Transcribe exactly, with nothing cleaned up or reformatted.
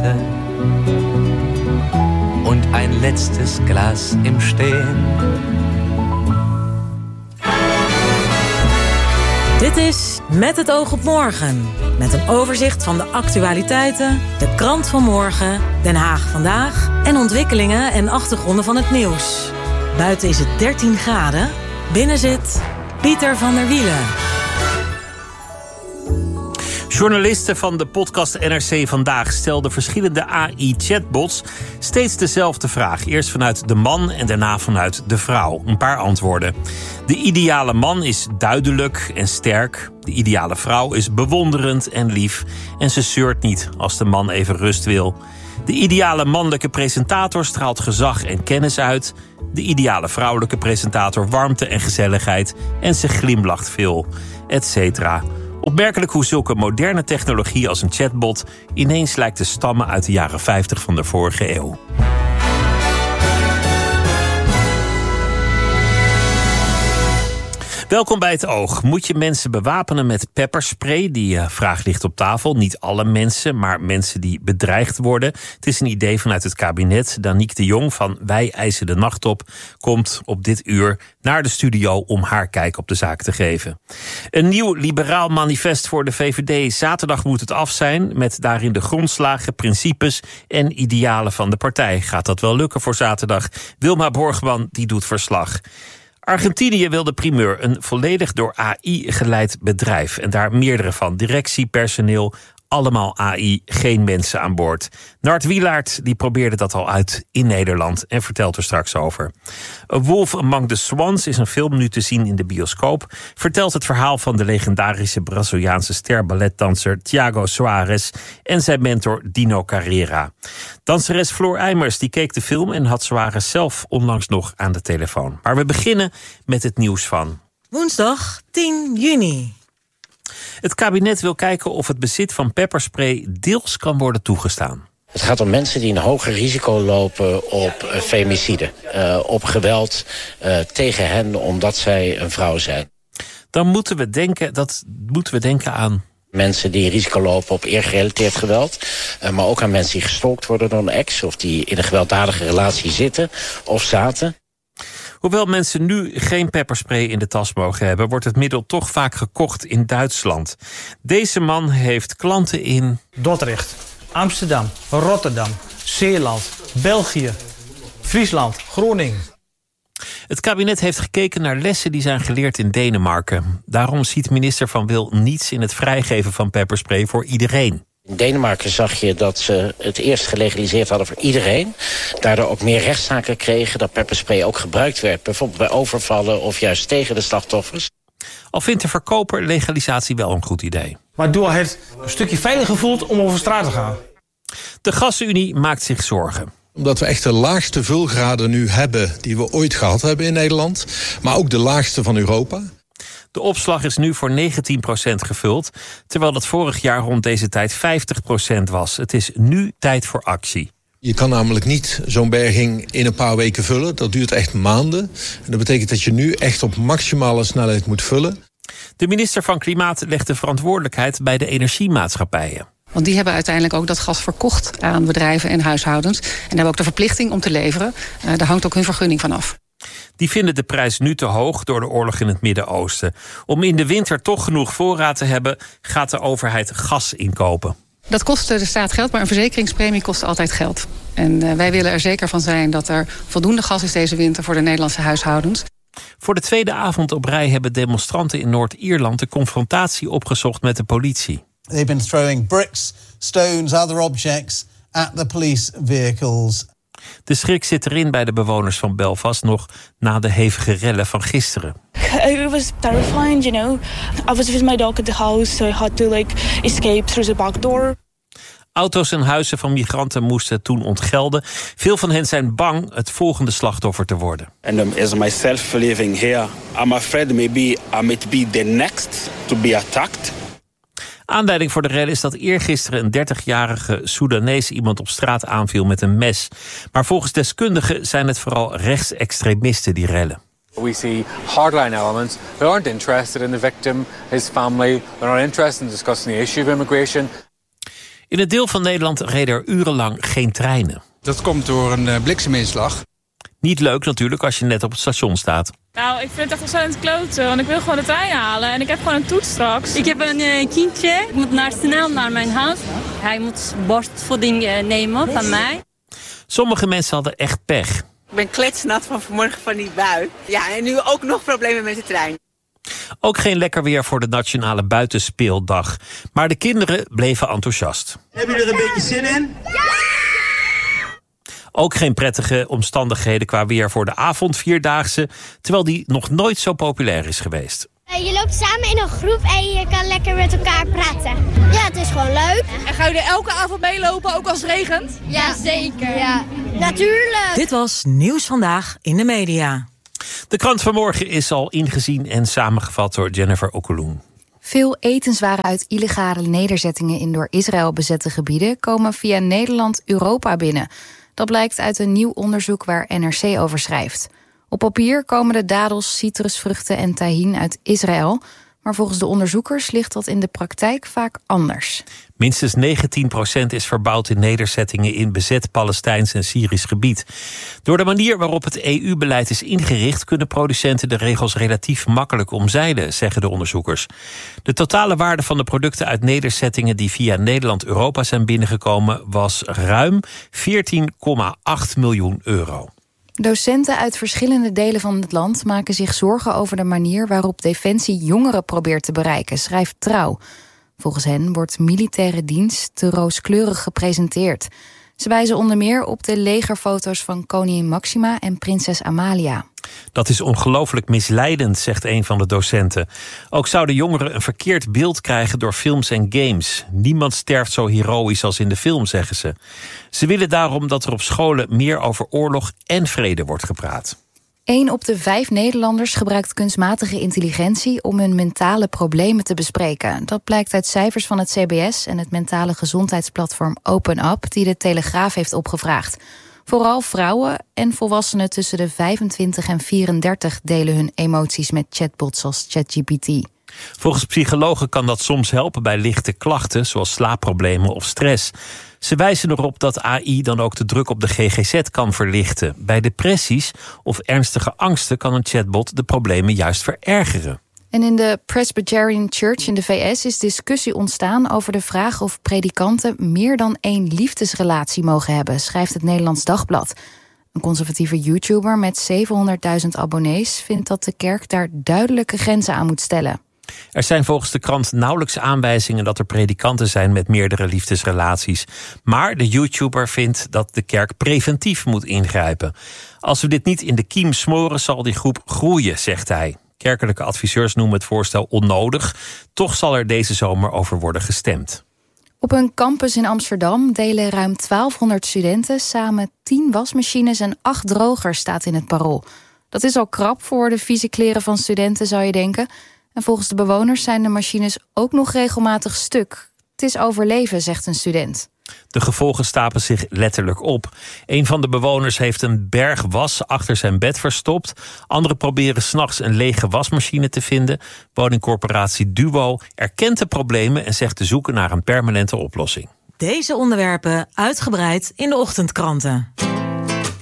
Welle und ein letztes Glas im Stehen. Dit is Met het oog op morgen. Met een overzicht van de actualiteiten, de krant van morgen, Den Haag vandaag en ontwikkelingen en achtergronden van het nieuws. Buiten is het dertien graden. Binnen zit Pieter van der Wielen. Journalisten van de podcast N R C Vandaag stelden verschillende A I-chatbots steeds dezelfde vraag. Eerst vanuit de man en daarna vanuit de vrouw. Een paar antwoorden. De ideale man is duidelijk en sterk. De ideale vrouw is bewonderend en lief. En ze zeurt niet als de man even rust wil. De ideale mannelijke presentator straalt gezag en kennis uit. De ideale vrouwelijke presentator warmte en gezelligheid. En ze glimlacht veel, et cetera. Opmerkelijk hoe zulke moderne technologie als een chatbot ineens lijkt te stammen uit de jaren vijftig van de vorige eeuw. Welkom bij Het Oog. Moet je mensen bewapenen met pepperspray? Die uh, vraag ligt op tafel. Niet alle mensen, maar mensen die bedreigd worden. Het is een idee vanuit het kabinet. Danique de Jong van Wij eisen de nacht op komt op dit uur naar de studio om haar kijk op de zaak te geven. Een nieuw liberaal manifest voor de V V D. Zaterdag moet het af zijn met daarin de grondslagen, principes en idealen van de partij. Gaat dat wel lukken voor zaterdag? Wilma Borgman die doet verslag. Argentinië wil de primeur, een volledig door A I geleid bedrijf. En daar meerdere van. Directie, personeel, allemaal A I, geen mensen aan boord. Nart Wielaert die probeerde dat al uit in Nederland en vertelt er straks over. A Wolf Among the Swans is een film nu te zien in de bioscoop. Vertelt het verhaal van de legendarische Braziliaanse ster-balletdanser Thiago Soares en zijn mentor Dino Carrera. Danseres Floor Eimers die keek de film en had Soares zelf onlangs nog aan de telefoon. Maar we beginnen met het nieuws van Woensdag tien juni. Het kabinet wil kijken of het bezit van pepperspray deels kan worden toegestaan. Het gaat om mensen die een hoger risico lopen op uh, femicide. Uh, op geweld uh, tegen hen omdat zij een vrouw zijn. Dan moeten we denken, dat moeten we denken aan mensen die risico lopen op eergerelateerd geweld. Uh, maar ook aan mensen die gestalkt worden door een ex. Of die in een gewelddadige relatie zitten of zaten. Hoewel mensen nu geen pepperspray in de tas mogen hebben, wordt het middel toch vaak gekocht in Duitsland. Deze man heeft klanten in Dordrecht, Amsterdam, Rotterdam, Zeeland, België, Friesland, Groningen. Het kabinet heeft gekeken naar lessen die zijn geleerd in Denemarken. Daarom ziet minister Van Wil niets in het vrijgeven van pepperspray voor iedereen. In Denemarken zag je dat ze het eerst gelegaliseerd hadden voor iedereen. Daardoor ook meer rechtszaken kregen, dat pepperspray ook gebruikt werd. Bijvoorbeeld bij overvallen of juist tegen de slachtoffers. Al vindt de verkoper legalisatie wel een goed idee. Waardoor het een stukje veiliger voelt om over straat te gaan. De Gasunie maakt zich zorgen. Omdat we echt de laagste vulgraden nu hebben die we ooit gehad hebben in Nederland. Maar ook de laagste van Europa. De opslag is nu voor negentien procent gevuld, terwijl dat vorig jaar rond deze tijd vijftig procent was. Het is nu tijd voor actie. Je kan namelijk niet zo'n berging in een paar weken vullen. Dat duurt echt maanden. En dat betekent dat je nu echt op maximale snelheid moet vullen. De minister van Klimaat legt de verantwoordelijkheid bij de energiemaatschappijen. Want die hebben uiteindelijk ook dat gas verkocht aan bedrijven en huishoudens. En hebben ook de verplichting om te leveren. Uh, daar hangt ook hun vergunning van af. Die vinden de prijs nu te hoog door de oorlog in het Midden-Oosten. Om in de winter toch genoeg voorraad te hebben, gaat de overheid gas inkopen. Dat kost de staat geld, maar een verzekeringspremie kost altijd geld. En uh, wij willen er zeker van zijn dat er voldoende gas is deze winter voor de Nederlandse huishoudens. Voor de tweede avond op rij hebben demonstranten in Noord-Ierland de confrontatie opgezocht met de politie. They've been throwing bricks, stones, other objects at the police vehicles. De schrik zit erin bij de bewoners van Belfast nog na de hevige rellen van gisteren. It was terrifying, you know. I was with my dog at the house, so I had to like escape through the back door. Auto's en huizen van migranten moesten toen ontgelden. Veel van hen zijn bang het volgende slachtoffer te worden. And um, as myself living here, I'm afraid maybe I might be the next to be attacked. Aanleiding voor de rellen is dat eergisteren een dertigjarige Soedanees iemand op straat aanviel met een mes. Maar volgens deskundigen zijn het vooral rechtsextremisten die rellen. We see hardline elements who aren't interested in the victim, his family. They're not interested in discussing the issue of immigration. In het deel van Nederland reden er urenlang geen treinen. Dat komt door een uh, blikseminslag. Niet leuk natuurlijk als je net op het station staat. Nou, ik vind het echt ontzettend kloten, want ik wil gewoon de trein halen en ik heb gewoon een toets straks. Ik heb een uh, kindje, ik moet naar snel naar mijn huis. Hij moet borstvoeding uh, nemen van mij. Sommige mensen hadden echt pech. Ik ben kletsnat van vanmorgen van die bui. Ja, en nu ook nog problemen met de trein. Ook geen lekker weer voor de Nationale Buitenspeeldag. Maar de kinderen bleven enthousiast. Hebben jullie er een beetje zin in? Ja! Ook geen prettige omstandigheden qua weer voor de avondvierdaagse, terwijl die nog nooit zo populair is geweest. Je loopt samen in een groep en je kan lekker met elkaar praten. Ja, het is gewoon leuk. En ga je er elke avond meelopen, ook als het regent? Ja, zeker. Ja, natuurlijk. Dit was Nieuws Vandaag in de Media. De krant van morgen is al ingezien en samengevat door Jennifer Okoloen. Veel etenswaren uit illegale nederzettingen in door Israël bezette gebieden komen via Nederland Europa binnen. Dat blijkt uit een nieuw onderzoek waar N R C over schrijft. Op papier komen de dadels, citrusvruchten en tahin uit Israël, maar volgens de onderzoekers ligt dat in de praktijk vaak anders. Minstens negentien procent is verbouwd in nederzettingen in bezet Palestijns en Syrisch gebied. Door de manier waarop het E U-beleid is ingericht kunnen producenten de regels relatief makkelijk omzeilen, zeggen de onderzoekers. De totale waarde van de producten uit nederzettingen die via Nederland-Europa zijn binnengekomen was ruim veertien komma acht miljoen euro. Docenten uit verschillende delen van het land maken zich zorgen over de manier waarop Defensie jongeren probeert te bereiken, schrijft Trouw. Volgens hen wordt militaire dienst te rooskleurig gepresenteerd. Ze wijzen onder meer op de legerfoto's van koningin Maxima en prinses Amalia. Dat is ongelooflijk misleidend, zegt een van de docenten. Ook zouden jongeren een verkeerd beeld krijgen door films en games. Niemand sterft zo heroïs als in de film, zeggen ze. Ze willen daarom dat er op scholen meer over oorlog en vrede wordt gepraat. Eén op de vijf Nederlanders gebruikt kunstmatige intelligentie om hun mentale problemen te bespreken. Dat blijkt uit cijfers van het C B S en het mentale gezondheidsplatform Open Up, die de Telegraaf heeft opgevraagd. Vooral vrouwen en volwassenen tussen de vijfentwintig en vierendertig delen hun emoties met chatbots als ChatGPT. Volgens psychologen kan dat soms helpen bij lichte klachten, zoals slaapproblemen of stress. Ze wijzen erop dat A I dan ook de druk op de G G Z kan verlichten. Bij depressies of ernstige angsten kan een chatbot de problemen juist verergeren. En in de Presbyterian Church in de V S is discussie ontstaan over de vraag of predikanten meer dan één liefdesrelatie mogen hebben, schrijft het Nederlands Dagblad. Een conservatieve YouTuber met zevenhonderdduizend abonnees vindt dat de kerk daar duidelijke grenzen aan moet stellen. Er zijn volgens de krant nauwelijks aanwijzingen dat er predikanten zijn met meerdere liefdesrelaties. Maar de YouTuber vindt dat de kerk preventief moet ingrijpen. Als we dit niet in de kiem smoren, zal die groep groeien, zegt hij. Kerkelijke adviseurs noemen het voorstel onnodig. Toch zal er deze zomer over worden gestemd. Op een campus in Amsterdam delen ruim twaalfhonderd studenten samen tien wasmachines en acht drogers, staat in het Parool. Dat is al krap voor de vieze kleren van studenten, zou je denken. En volgens de bewoners zijn de machines ook nog regelmatig stuk. Het is overleven, zegt een student. De gevolgen stapelen zich letterlijk op. Een van de bewoners heeft een berg was achter zijn bed verstopt. Anderen proberen 's nachts een lege wasmachine te vinden. Woningcorporatie Duo erkent de problemen en zegt te zoeken naar een permanente oplossing. Deze onderwerpen uitgebreid in de ochtendkranten.